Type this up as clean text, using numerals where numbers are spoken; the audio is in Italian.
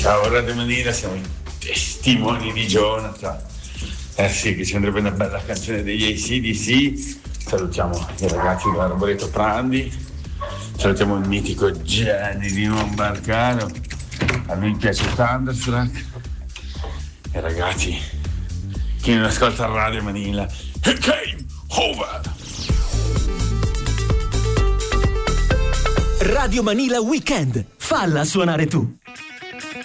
Ciao Radio Manila, siamo i testimoni di Jonathan. Sì, che ci andrebbe una bella canzone degli AC/DC. Salutiamo i ragazzi dell'Arboreto Prandi, salutiamo il mitico Gianni di Monbarcano, a lui piace Thunderstruck. E ragazzi, chi non ascolta Radio Manila, it came over! Radio Manila Weekend, falla suonare tu.